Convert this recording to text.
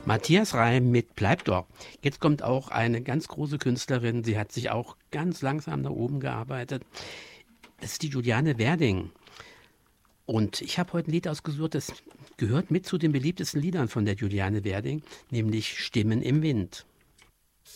Matthias Reim mit Bleib doch. Jetzt kommt auch eine ganz große Künstlerin. Sie hat sich auch ganz langsam nach oben gearbeitet. Das ist die Juliane Werding. Und ich habe heute ein Lied ausgesucht, das gehört mit zu den beliebtesten Liedern von der Juliane Werding, nämlich Stimmen im Wind.